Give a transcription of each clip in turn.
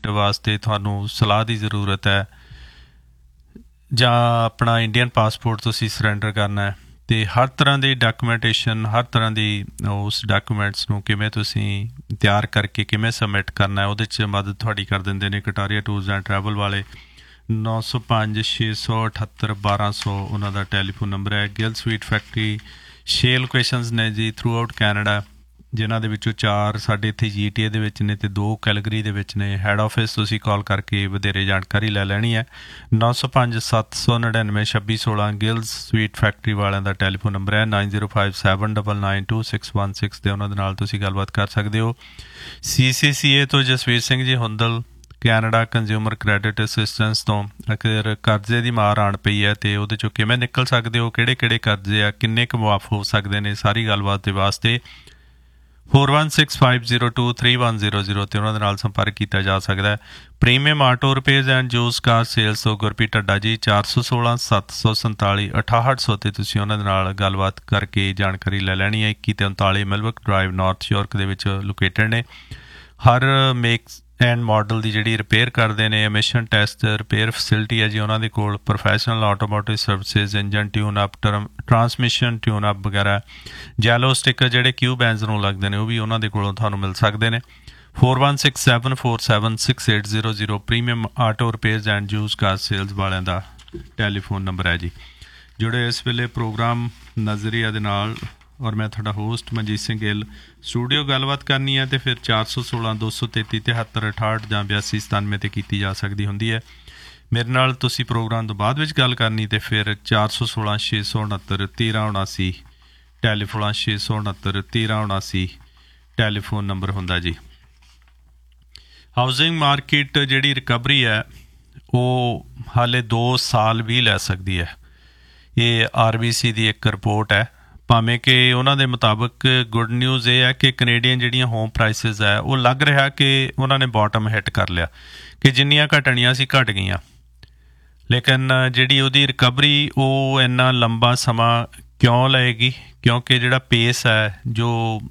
Permit ਵਾਸਤੇ ਤੁਹਾਨੂੰ ਸਲਾਹ ਦੀ ਜ਼ਰੂਰਤ ਹੈ ਜਾਂ ਆਪਣਾ ਇੰਡੀਅਨ ਪਾਸਪੋਰਟ ਤੁਸੀਂ ਸਰੈਂਡਰ ਕਰਨਾ ਹੈ ਅਤੇ ਹਰ ਤਰ੍ਹਾਂ ਦੀ ਡਾਕੂਮੈਂਟੇਸ਼ਨ ਹਰ ਤਰ੍ਹਾਂ ਦੀ ਉਸ ਡਾਕੂਮੈਂਟਸ ਨੂੰ ਕਿਵੇਂ ਤੁਸੀਂ ਤਿਆਰ ਕਰਕੇ ਕਿਵੇਂ ਸਬਮਿਟ ਕਰਨਾ ਉਹਦੇ 'ਚ ਮਦਦ ਤੁਹਾਡੀ ਕਰ ਦਿੰਦੇ ਨੇ ਕਟਾਰੀਆ ਟੂਰਸ ਐਂਡ ਟਰੈਵਲ ਵਾਲੇ 905 678 1200 ਉਹਨਾਂ ਦਾ ਟੈਲੀਫੋਨ ਨੰਬਰ ਹੈ। ਗਿੱਲ ਸਵੀਟ ਫੈਕਟਰੀ 6 ਲੋਕੇਸ਼ਨਸ ਨੇ ਜੀ ਥਰੂ ਆਊਟ ਕੈਨੇਡਾ ਜਿਨ੍ਹਾਂ ਦੇ ਵਿੱਚੋਂ 4 ਸਾਡੇ ਇੱਥੇ GTA ਦੇ ਵਿੱਚ ਨੇ ਅਤੇ 2 ਕੈਲਗਰੀ ਦੇ ਵਿੱਚ ਨੇ। ਹੈਡ ਆਫਿਸ ਤੁਸੀਂ ਕਾਲ ਕਰਕੇ ਵਧੇਰੇ ਜਾਣਕਾਰੀ ਲੈ ਲੈਣੀ ਹੈ। 905 799 2616 ਗਿਲਸ ਸਵੀਟ ਫੈਕਟਰੀ ਵਾਲਿਆਂ ਦਾ ਟੈਲੀਫੋਨ ਨੰਬਰ ਹੈ। 9057992616 ਦੇ ਉਹਨਾਂ ਦੇ ਨਾਲ ਤੁਸੀਂ ਗੱਲਬਾਤ ਕਰ ਸਕਦੇ ਹੋ। CCCA ਤੋਂ Jasvir Singh ji Hundal Canada consumer credit assistance ਤੋਂ ਅਗਰ ਕਰਜ਼ੇ ਦੀ ਮਾਰ ਆਣ ਪਈ ਹੈ ਅਤੇ ਉਹਦੇ 'ਚੋਂ ਕਿਵੇਂ ਨਿਕਲ ਸਕਦੇ ਹੋ, ਕਿਹੜੇ ਕਿਹੜੇ ਕਰਜ਼ੇ ਆ, ਕਿੰਨੇ ਕੁ ਮੁਆਫ ਹੋ ਸਕਦੇ ਨੇ, ਸਾਰੀ ਗੱਲਬਾਤ ਦੇ ਵਾਸਤੇ 4165023100 ਤੇ ਉਹਨਾਂ ਦੇ ਨਾਲ ਸੰਪਰਕ ਕੀਤਾ ਜਾ ਸਕਦਾ ਹੈ। Premium auto repairs and juice car sales ਤੋਂ ਗੁਰਪ੍ਰੀਤ ਢੱਡਾ ਜੀ 416 747 6800 ਤੇ ਤੁਸੀਂ ਉਹਨਾਂ ਦੇ ਨਾਲ ਗੱਲਬਾਤ ਕਰਕੇ ਜਾਣਕਾਰੀ ਲੈ ਲੈਣੀ ਹੈ। 2139 ਮਿਲਵਕ ਡਰਾਈਵ ਨਾਰਥ ਯਾਰਕ ਦੇ ਵਿੱਚ ਲੋਕੇਟਡ ਨੇ। ਹਰ ਮੇਕ ਐਂਡ ਮਾਡਲ ਦੀ ਜਿਹੜੀ ਰਿਪੇਅਰ ਕਰਦੇ ਨੇ ਐਮਿਸ਼ਨ ਟੈਸਟ ਰਿਪੇਅਰ ਫੈਸਿਲਿਟੀ ਹੈ ਜੀ ਉਹਨਾਂ ਦੇ ਕੋਲ। Professional automotive services engine tune up transmission tune up ਵਗੈਰਾ ਜੈਲੋ ਸਟਿੱਕਰ ਜਿਹੜੇ ਕਿਊ ਬੈਂਜ਼ ਨੂੰ ਲੱਗਦੇ ਨੇ ਉਹ ਵੀ ਉਹਨਾਂ ਦੇ ਕੋਲੋਂ ਤੁਹਾਨੂੰ ਮਿਲ ਸਕਦੇ ਨੇ। 4167476800 premium auto repairs and juice car sales ਵਾਲਿਆਂ ਦਾ ਟੈਲੀਫੋਨ ਨੰਬਰ ਹੈ ਜੀ। ਜਿਹੜੇ ਇਸ ਵੇਲੇ ਪ੍ਰੋਗਰਾਮ ਨਜ਼ਰੀਆ ਦੇ ਨਾਲ ਔਰ ਮੈਂ ਤੁਹਾਡਾ ਹੋਸਟ ਮਨਜੀਤ ਸਿੰਘ ਗਿੱਲ ਸਟੂਡੀਓ ਗੱਲਬਾਤ ਕਰਨੀ ਹੈ ਅਤੇ ਫਿਰ 416 233 73 68 ਜਾਂ 82 97 'ਤੇ ਕੀਤੀ ਜਾ ਸਕਦੀ ਹੁੰਦੀ ਹੈ। ਮੇਰੇ ਨਾਲ ਤੁਸੀਂ ਪ੍ਰੋਗਰਾਮ ਤੋਂ ਬਾਅਦ ਵਿੱਚ ਗੱਲ ਕਰਨੀ ਅਤੇ ਫਿਰ 416 669 1379 ਟੈਲੀਫੋਨ 669 1379 ਟੈਲੀਫੋਨ ਨੰਬਰ ਹੁੰਦਾ ਜੀ। ਹਾਊਸਿੰਗ ਮਾਰਕੀਟ ਜਿਹੜੀ ਰਿਕਵਰੀ ਹੈ ਉਹ ਹਾਲੇ 2 ਸਾਲ ਵੀ ਲੈ ਸਕਦੀ ਹੈ। ਇਹ RBC ਦੀ ਇੱਕ ਰਿਪੋਰਟ ਹੈ। ਭਾਵੇਂ ਕਿ ਉਹਨਾਂ ਦੇ ਮੁਤਾਬਕ ਗੁੱਡ ਨਿਊਜ਼ ਇਹ ਹੈ ਕਿ ਕੈਨੇਡੀਅਨ ਜਿਹੜੀਆਂ ਹੋਮ ਪ੍ਰਾਈਸਿਸ ਹੈ ਉਹ ਲੱਗ ਰਿਹਾ ਕਿ ਉਹਨਾਂ ਨੇ ਬਾਟਮ ਹਿੱਟ ਕਰ ਲਿਆ ਕਿ ਜਿੰਨੀਆਂ ਘਟਣੀਆਂ ਸੀ ਘਟ ਗਈਆਂ, ਲੇਕਿਨ ਜਿਹੜੀ ਉਹਦੀ ਰਿਕਵਰੀ ਉਹ ਇੰਨਾ ਲੰਬਾ ਸਮਾਂ ਕਿਉਂ ਲਏਗੀ ਕਿਉਂਕਿ ਜਿਹੜਾ ਪੇਸ ਹੈ ਜੋ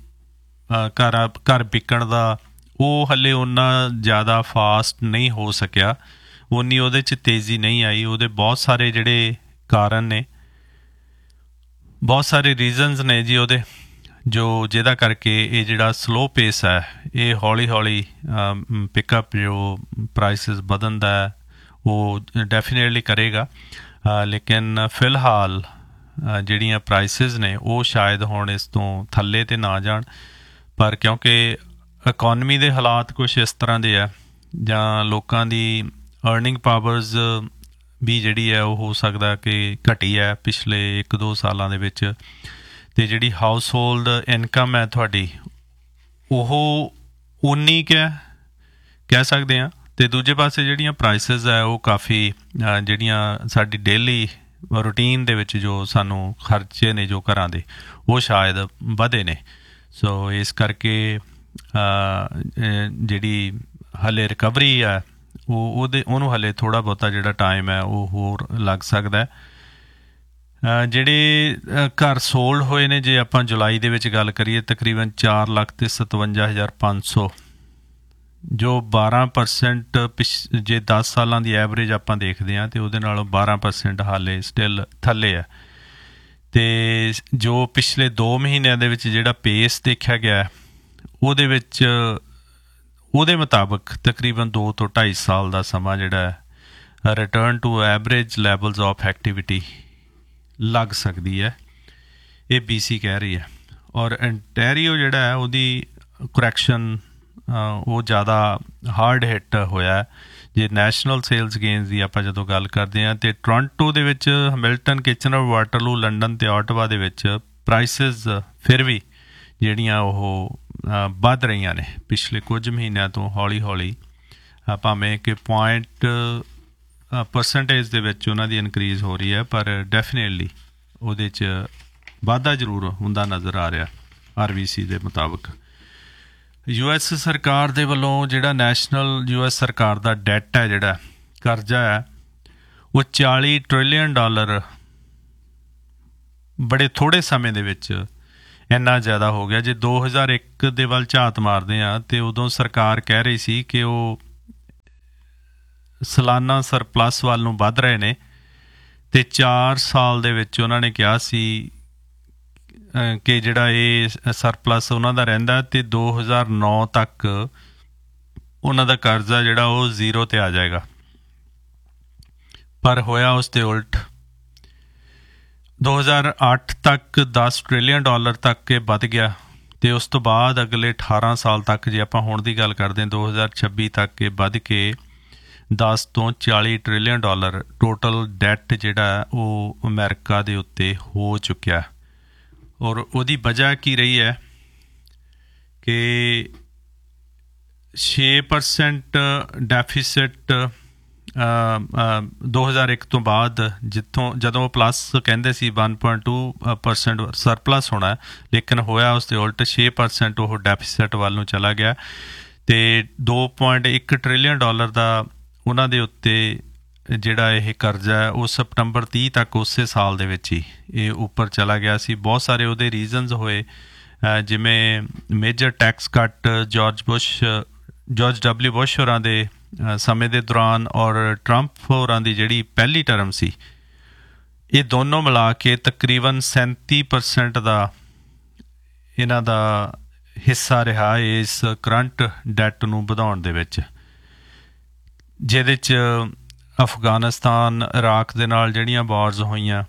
ਘਰ ਵਿਕਣ ਦਾ ਉਹ ਹਾਲੇ ਓਨਾ ਜ਼ਿਆਦਾ ਫਾਸਟ ਨਹੀਂ ਹੋ ਸਕਿਆ, ਓਨੀ ਉਹਦੇ 'ਚ ਤੇਜ਼ੀ ਨਹੀਂ ਆਈ। ਉਹਦੇ ਬਹੁਤ ਸਾਰੇ ਜਿਹੜੇ ਕਾਰਨ ਨੇ, ਬਹੁਤ ਸਾਰੇ ਰੀਜ਼ਨਸ ਨੇ ਜੀ ਉਹਦੇ ਜਿਹਦਾ ਕਰਕੇ ਇਹ ਜਿਹੜਾ ਸਲੋ ਪੇਸ ਹੈ ਇਹ ਹੌਲੀ ਹੌਲੀ ਪਿਕਅਪ ਜੋ ਪ੍ਰਾਈਸਿਸ ਵਧਣ ਦਾ ਉਹ ਡੈਫੀਨੇਟਲੀ ਕਰੇਗਾ। ਲੇਕਿਨ ਫਿਲਹਾਲ ਜਿਹੜੀਆਂ ਪ੍ਰਾਈਸਿਸ ਨੇ ਉਹ ਸ਼ਾਇਦ ਹੁਣ ਇਸ ਤੋਂ ਥੱਲੇ ਤੇ ਨਾ ਜਾਣ, ਪਰ ਕਿਉਂਕਿ ਇਕੋਨਮੀ ਦੇ ਹਾਲਾਤ ਕੁਛ ਇਸ ਤਰ੍ਹਾਂ ਦੇ ਆ ਜਾਂ ਲੋਕਾਂ ਦੀ ਅਰਨਿੰਗ ਪਾਵਰਸ ਵੀ ਜਿਹੜੀ ਹੈ ਉਹ ਹੋ ਸਕਦਾ ਕਿ ਘਟੀ ਹੈ ਪਿਛਲੇ 1-2 ਸਾਲਾਂ ਦੇ ਵਿੱਚ, ਅਤੇ ਜਿਹੜੀ ਹਾਊਸ ਹੋਲਡ ਇਨਕਮ ਹੈ ਤੁਹਾਡੀ ਉਹ ਉਨੀ ਕੁ ਹੈ ਕਹਿ ਸਕਦੇ ਹਾਂ। ਅਤੇ ਦੂਜੇ ਪਾਸੇ ਜਿਹੜੀਆਂ ਪ੍ਰਾਈਸਿਸ ਹੈ ਉਹ ਕਾਫੀ ਜਿਹੜੀਆਂ ਸਾਡੀ ਡੇਲੀ ਰੂਟੀਨ ਦੇ ਵਿੱਚ ਜੋ ਸਾਨੂੰ ਖਰਚੇ ਨੇ ਜੋ ਘਰਾਂ ਦੇ ਉਹ ਸ਼ਾਇਦ ਵਧੇ ਨੇ। ਸੋ ਇਸ ਕਰਕੇ ਜਿਹੜੀ ਹਾਲੇ ਰਿਕਵਰੀ ਹੈ ਉਹਨੂੰ ਹਾਲੇ ਥੋੜ੍ਹਾ ਬਹੁਤਾ ਜਿਹੜਾ ਟਾਈਮ ਹੈ ਉਹ ਹੋਰ ਲੱਗ ਸਕਦਾ। ਜਿਹੜੇ ਘਰ ਸੋਲਡ ਹੋਏ ਨੇ ਜੇ ਆਪਾਂ ਜੁਲਾਈ ਦੇ ਵਿੱਚ ਗੱਲ ਕਰੀਏ ਤਕਰੀਬਨ 4,57,500 ਜੋ 12% ਜੇ 10 ਸਾਲਾਂ ਦੀ ਐਵਰੇਜ ਆਪਾਂ ਦੇਖਦੇ ਹਾਂ ਅਤੇ ਉਹਦੇ ਨਾਲੋਂ 12% ਹਾਲੇ ਸਟਿਲ ਥੱਲੇ ਹੈ। ਅਤੇ ਜੋ ਪਿਛਲੇ 2 ਮਹੀਨਿਆਂ ਦੇ ਵਿੱਚ ਜਿਹੜਾ ਪੇਸ ਦੇਖਿਆ ਗਿਆ ਉਹਦੇ ਵਿੱਚ ਉਹਦੇ ਮੁਤਾਬਕ ਤਕਰੀਬਨ 2 ਤੋਂ 2.5 ਸਾਲ ਦਾ ਸਮਾਂ ਜਿਹੜਾ ਹੈ return to average levels of activity ਲੱਗ ਸਕਦੀ ਹੈ, ਇਹ BC ਕਹਿ ਰਹੀ ਹੈ। ਔਰ ਇੰਟੈਰੀਓ ਜਿਹੜਾ ਹੈ ਉਹਦੀ ਕਰੈਕਸ਼ਨ ਉਹ ਜ਼ਿਆਦਾ ਹਾਰਡ ਹਿੱਟ ਹੋਇਆ। ਜੇ ਨੈਸ਼ਨਲ ਸੇਲਸ ਗੇਨਸ ਦੀ ਆਪਾਂ ਜਦੋਂ ਗੱਲ ਕਰਦੇ ਹਾਂ ਅਤੇ ਟੋਰਾਂਟੋ ਦੇ ਵਿੱਚ ਹੈਮਿਲਟਨ ਕਿਚਨਰ ਵਾਟਰਲੂ ਲੰਡਨ ਅਤੇ ਆਟਵਾ ਦੇ ਵਿੱਚ ਪ੍ਰਾਈਸਿਸ ਫਿਰ ਵੀ ਜਿਹੜੀਆਂ ਉਹ ਵੱਧ ਰਹੀਆਂ ਨੇ ਪਿਛਲੇ ਕੁਝ ਮਹੀਨਿਆਂ ਤੋਂ ਹੌਲੀ ਹੌਲੀ, ਭਾਵੇਂ ਕਿ ਪਰਸੈਂਟੇਜ ਦੇ ਵਿੱਚ ਉਹਨਾਂ ਦੀ ਇਨਕਰੀਜ਼ ਹੋ ਰਹੀ ਹੈ, ਪਰ ਡੈਫੀਨੇਟਲੀ ਉਹਦੇ 'ਚ ਵਾਧਾ ਜ਼ਰੂਰ ਹੁੰਦਾ ਨਜ਼ਰ ਆ ਰਿਹਾ। RBC ਦੇ ਮੁਤਾਬਕ US ਸਰਕਾਰ ਦੇ ਵੱਲੋਂ ਜਿਹੜਾ ਨੈਸ਼ਨਲ US ਸਰਕਾਰ ਦਾ ਡੈਟ ਹੈ ਜਿਹੜਾ ਕਰਜ਼ਾ ਹੈ ਉਹ $40 ਟ੍ਰਿਲੀਅਨ ਬੜੇ ਥੋੜ੍ਹੇ ਸਮੇਂ ਦੇ ਵਿੱਚ ਇੰਨਾ ਜ਼ਿਆਦਾ ਹੋ ਗਿਆ। ਜੇ 2001 ਦੇ ਵੱਲ ਝਾਤ ਮਾਰਦੇ ਹਾਂ ਅਤੇ ਉਦੋਂ ਸਰਕਾਰ ਕਹਿ ਰਹੀ ਸੀ ਕਿ ਉਹ ਸਾਲਾਨਾ ਸਰਪਲਸ ਵੱਲ ਨੂੰ ਵੱਧ ਰਹੇ ਨੇ ਅਤੇ 4 ਸਾਲ ਦੇ ਵਿੱਚ ਉਹਨਾਂ ਨੇ ਕਿਹਾ ਸੀ ਕਿ ਜਿਹੜਾ ਇਹ ਸਰਪਲਸ ਉਹਨਾਂ ਦਾ ਰਹਿੰਦਾ ਅਤੇ 2009 ਤੱਕ ਉਹਨਾਂ ਦਾ ਕਰਜ਼ਾ ਜਿਹੜਾ ਉਹ ਜ਼ੀਰੋ 'ਤੇ ਆ ਜਾਏਗਾ। ਪਰ ਹੋਇਆ ਉਸ ਦੇ ਉਲਟ। 2008 ਤੱਕ $10 ਟ੍ਰਿਲੀਅਨ ਤੱਕ ਇਹ ਵੱਧ ਗਿਆ ਅਤੇ ਉਸ ਤੋਂ ਬਾਅਦ ਅਗਲੇ 18 ਸਾਲ ਤੱਕ ਜੇ ਆਪਾਂ ਹੁਣ ਦੀ ਗੱਲ ਕਰਦੇ ਹਾਂ 2026 ਤੱਕ ਇਹ ਵੱਧ ਕੇ 10 ਤੋਂ $40 ਟ੍ਰਿਲੀਅਨ ਟੋਟਲ ਡੈਟ ਜਿਹੜਾ ਉਹ ਅਮਰੀਕਾ ਦੇ ਉੱਤੇ ਹੋ ਚੁੱਕਿਆ। ਔਰ ਉਹਦੀ ਵਜ੍ਹਾ ਕੀ ਰਹੀ ਹੈ ਕਿ 6% ਡੈਫੀਸਿਟ 2001 ਤੋਂ ਬਾਅਦ ਜਦੋਂ ਪਲੱਸ ਕਹਿੰਦੇ ਸੀ 1.2% ਸਰਪਲਸ ਹੋਣਾ, ਲੇਕਿਨ ਹੋਇਆ ਉਸ ਦੇ ਉਲਟ 6% ਉਹ ਡੈਫੀਸਿਟ ਵੱਲ ਨੂੰ ਚਲਾ ਗਿਆ ਅਤੇ $2.1 ਟ੍ਰਿਲੀਅਨ ਦਾ ਉਹਨਾਂ ਦੇ ਉੱਤੇ ਜਿਹੜਾ ਇਹ ਕਰਜ਼ਾ ਹੈ ਉਹ ਸਪਟੰਬਰ 30 ਤੱਕ ਉਸੇ ਸਾਲ ਦੇ ਵਿੱਚ ਹੀ ਇਹ ਉੱਪਰ ਚਲਾ ਗਿਆ ਸੀ। ਬਹੁਤ ਸਾਰੇ ਉਹਦੇ ਰੀਜ਼ਨਸ ਹੋਏ, ਜਿਵੇਂ ਮੇਜਰ ਟੈਕਸ ਕੱਟ ਜਾਰਜ ਡਬਲਿਊ ਬੁਸ਼ ਹੋਰਾਂ ਦੇ ਸਮੇਂ ਦੇ ਦੌਰਾਨ ਔਰ ਟਰੰਪ ਹੋਰਾਂ ਦੀ ਜਿਹੜੀ ਪਹਿਲੀ ਟਰਮ ਸੀ, ਇਹ ਦੋਨੋਂ ਮਿਲਾ ਕੇ ਤਕਰੀਬਨ 37% ਦਾ ਇਹਨਾਂ ਦਾ ਹਿੱਸਾ ਰਿਹਾ ਇਸ ਕਰੰਟ ਡੈਟ ਨੂੰ ਵਧਾਉਣ ਦੇ ਵਿੱਚ, ਜਿਹਦੇ 'ਚ ਅਫਗਾਨਿਸਤਾਨ ਇਰਾਕ ਦੇ ਨਾਲ ਜਿਹੜੀਆਂ ਵਾਰਜ਼ ਹੋਈਆਂ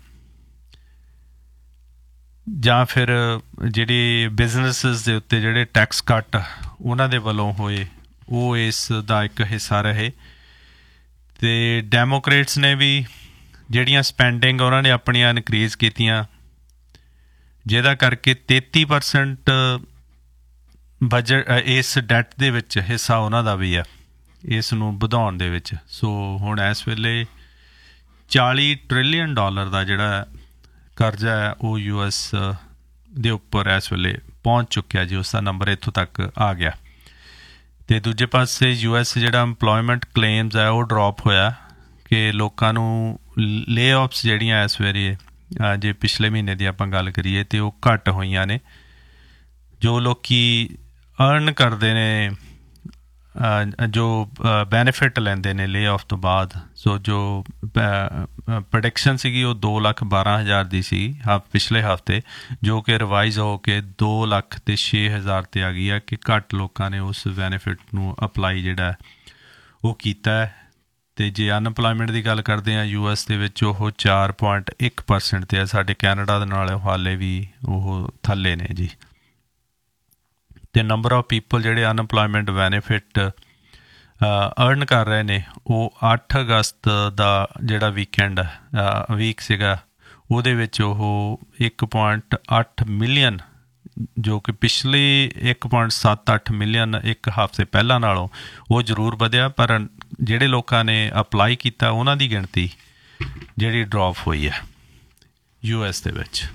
ਜਾਂ ਫਿਰ ਜਿਹੜੇ ਬਿਜ਼ਨਸਿਸ ਦੇ ਉੱਤੇ ਜਿਹੜੇ ਟੈਕਸ ਕੱਟ ਉਹਨਾਂ ਦੇ ਵੱਲੋਂ ਹੋਏ ਉਹ ਇਸ ਦਾ ਇੱਕ ਹਿੱਸਾ ਰਹੇ। ਅਤੇ ਡੈਮੋਕ੍ਰੇਟਸ ਨੇ ਵੀ ਜਿਹੜੀਆਂ ਸਪੈਂਡਿੰਗ ਉਹਨਾਂ ਨੇ ਆਪਣੀਆਂ ਇਨਕਰੀਜ਼ ਕੀਤੀਆਂ, ਜਿਹਦਾ ਕਰਕੇ 33% ਬਜਟ ਇਸ ਡੈਟ ਦੇ ਵਿੱਚ ਹਿੱਸਾ ਉਹਨਾਂ ਦਾ ਵੀ ਹੈ ਇਸ ਨੂੰ ਵਧਾਉਣ ਦੇ ਵਿੱਚ। ਸੋ ਹੁਣ ਇਸ ਵੇਲੇ $40 ਟ੍ਰਿਲੀਅਨ ਦਾ ਜਿਹੜਾ ਕਰਜ਼ਾ ਹੈ ਉਹ US ਦੇ ਉੱਪਰ ਇਸ ਵੇਲੇ ਪਹੁੰਚ ਚੁੱਕਿਆ ਜੀ, ਉਸ ਦਾ ਨੰਬਰ ਇੱਥੋਂ ਤੱਕ ਆ ਗਿਆ। ਅਤੇ ਦੂਜੇ ਪਾਸੇ US ਜਿਹੜਾ ਇੰਪਲੋਇਮੈਂਟ ਕਲੇਮਸ ਹੈ ਉਹ ਡਰੋਪ ਹੋਇਆ ਕਿ ਲੋਕਾਂ ਨੂੰ ਲੇ ਆਫਸ ਜਿਹੜੀਆਂ ਇਸ ਵੇਲੇ ਜੇ ਪਿਛਲੇ ਮਹੀਨੇ ਦੀ ਆਪਾਂ ਗੱਲ ਕਰੀਏ ਤਾਂ ਉਹ ਘੱਟ ਹੋਈਆਂ ਨੇ। ਜੋ ਲੋਕ ਅਰਨ ਕਰਦੇ ਨੇ, ਜੋ ਬੈਨੀਫਿਟ ਲੈਂਦੇ ਨੇ ਲੇ ਆਫ ਤੋਂ ਬਾਅਦ, ਸੋ ਜੋ ਪ੍ਰੋਡਿਕਸ਼ਨ ਸੀਗੀ ਉਹ 2,12,000 ਦੀ ਸੀ ਪਿਛਲੇ ਹਫ਼ਤੇ, ਜੋ ਕਿ ਰਿਵਾਈਜ਼ ਹੋ ਕੇ 2,06,000 'ਤੇ ਆ ਗਈ ਹੈ ਕਿ ਘੱਟ ਲੋਕਾਂ ਨੇ ਉਸ ਬੈਨੀਫਿਟ ਨੂੰ ਅਪਲਾਈ ਜਿਹੜਾ ਉਹ ਕੀਤਾ ਹੈ। ਅਤੇ ਜੇ ਅਨਪਲਾਈਮੈਂਟ ਦੀ ਗੱਲ ਕਰਦੇ ਹਾਂ US ਦੇ ਵਿੱਚ ਉਹ 4.1% 'ਤੇ ਹੈ, ਸਾਡੇ ਕੈਨੇਡਾ ਦੇ ਨਾਲ ਹਾਲੇ ਵੀ ਉਹ ਥੱਲੇ ਨੇ ਜੀ। ਅਤੇ ਨੰਬਰ ਆਫ ਪੀਪਲ ਜਿਹੜੇ ਅਨਪਲਾਈਮੈਂਟ ਬੈਨੀਫਿਟ ਅਰਨ ਕਰ ਰਹੇ ਨੇ ਉਹ 8 ਅਗਸਤ ਦਾ ਜਿਹੜਾ ਵੀਕ ਸੀਗਾ ਉਹਦੇ ਵਿੱਚ ਉਹ 1.8 ਮਿਲੀਅਨ, ਜੋ ਕਿ ਪਿਛਲੇ 1.78 ਮਿਲੀਅਨ ਇੱਕ ਹਫ਼ਤੇ ਪਹਿਲਾਂ ਨਾਲੋਂ ਉਹ ਜ਼ਰੂਰ ਵਧਿਆ, ਪਰ ਜਿਹੜੇ ਲੋਕਾਂ ਨੇ ਅਪਲਾਈ ਕੀਤਾ ਉਹਨਾਂ ਦੀ ਗਿਣਤੀ ਜਿਹੜੀ ਡਰੋਪ ਹੋਈ ਹੈ US ਦੇ ਵਿੱਚ।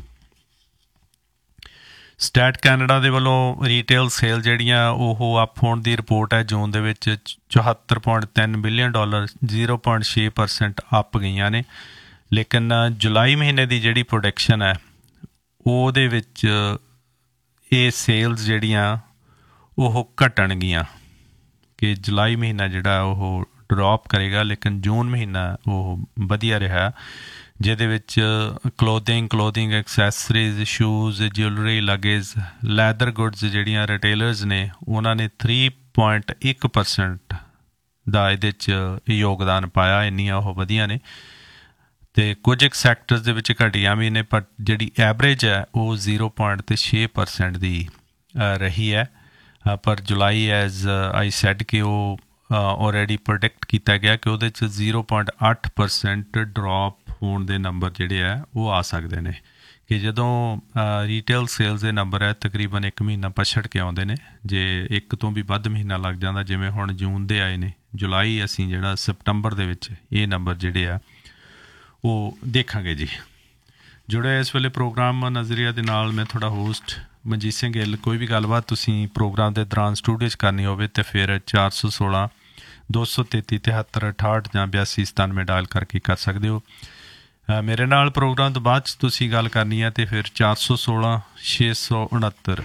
ਸਟੈਟ ਕੈਨੇਡਾ ਦੇ ਵੱਲੋਂ ਰੀਟੇਲ ਸੇਲ ਜਿਹੜੀਆਂ ਉਹ ਅਪ ਹੋਣ ਦੀ ਰਿਪੋਰਟ ਹੈ ਜੂਨ ਦੇ ਵਿੱਚ $74.3 ਬਿਲੀਅਨ 0.6% ਅਪ ਗਈਆਂ ਨੇ, ਲੇਕਿਨ ਜੁਲਾਈ ਮਹੀਨੇ ਦੀ ਜਿਹੜੀ ਪ੍ਰੋਡਕਸ਼ਨ ਹੈ ਉਹਦੇ ਵਿੱਚ ਇਹ ਸੇਲਸ ਜਿਹੜੀਆਂ ਉਹ ਘਟਣਗੀਆਂ ਕਿ ਜੁਲਾਈ ਮਹੀਨਾ ਜਿਹੜਾ ਉਹ ਡਰੋਪ ਕਰੇਗਾ, ਲੇਕਿਨ ਜੂਨ ਮਹੀਨਾ ਉਹ ਵਧੀਆ ਰਿਹਾ, ਜਿਹਦੇ ਵਿੱਚ clothing accessories, shoes, jewellery, luggage, leather goods ਜਿਹੜੀਆਂ ਰਿਟੇਲਰਸ ਨੇ ਉਹਨਾਂ ਨੇ 3.1% ਦਾ ਇਹਦੇ 'ਚ ਯੋਗਦਾਨ ਪਾਇਆ, ਇੰਨੀਆਂ ਉਹ ਵਧੀਆ ਨੇ। ਅਤੇ ਕੁਝ ਇੱਕ ਸੈਕਟਰਸ ਦੇ ਵਿੱਚ ਘਟੀਆਂ ਵੀ ਨੇ, ਪਰ ਜਿਹੜੀ ਐਵਰੇਜ ਹੈ ਉਹ 0.6% ਦੀ ਰਹੀ ਹੈ। ਪਰ ਜੁਲਾਈ ਐਜ਼ ਆਈ ਸੈਡ ਕਿ ਉਹ ਆਲਰੇਡੀ ਪ੍ਰੋਡਿਕਟ ਕੀਤਾ ਗਿਆ ਕਿ ਉਹਦੇ 'ਚ 0.8% ਡਰੋਪ ਹੋਣ ਦੇ ਨੰਬਰ ਜਿਹੜੇ ਹੈ ਉਹ ਆ ਸਕਦੇ ਨੇ, ਕਿ ਜਦੋਂ ਰੀਟੇਲ ਸੇਲਸ ਦੇ ਨੰਬਰ ਹੈ ਤਕਰੀਬਨ 1 ਮਹੀਨਾ ਪਛੜ ਕੇ ਆਉਂਦੇ ਨੇ। ਜੇ ਇੱਕ ਤੋਂ ਵੀ ਵੱਧ ਮਹੀਨਾ ਲੱਗ ਜਾਂਦਾ, ਜਿਵੇਂ ਹੁਣ ਜੂਨ ਦੇ ਆਏ ਨੇ, ਜੁਲਾਈ ਅਸੀਂ ਜਿਹੜਾ ਸਪਟੰਬਰ ਦੇ ਵਿੱਚ ਇਹ ਨੰਬਰ ਜਿਹੜੇ ਆ ਉਹ ਦੇਖਾਂਗੇ ਜੀ। ਜੁੜੇ ਇਸ ਵੇਲੇ ਪ੍ਰੋਗਰਾਮ ਨਜ਼ਰੀਆ ਦੇ ਨਾਲ ਮੈਂ ਤੁਹਾਡਾ ਹੋਸਟ ਮਨਜੀਤ ਸਿੰਘ ਗਿੱਲ। ਕੋਈ ਵੀ ਗੱਲਬਾਤ ਤੁਸੀਂ ਪ੍ਰੋਗਰਾਮ ਦੇ ਦੌਰਾਨ ਸਟੂਡੀਓ 'ਚ ਕਰਨੀ ਹੋਵੇ ਤਾਂ ਫਿਰ 416 233 73 68 ਜਾਂ 82 97 ਡਾਇਲ ਕਰਕੇ ਕਰ ਸਕਦੇ ਹੋ। ਮੇਰੇ ਨਾਲ ਪ੍ਰੋਗਰਾਮ ਤੋਂ ਬਾਅਦ 'ਚ ਤੁਸੀਂ ਗੱਲ ਕਰਨੀ ਹੈ ਅਤੇ ਫਿਰ 416 669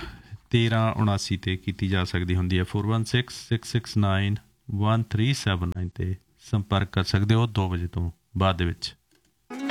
1379 'ਤੇ ਕੀਤੀ ਜਾ ਸਕਦੀ ਹੁੰਦੀ ਹੈ। 416 669 1379 'ਤੇ ਸੰਪਰਕ ਕਰ ਸਕਦੇ ਹੋ 2 ਵਜੇ ਤੋਂ ਬਾਅਦ ਦੇ ਵਿੱਚ।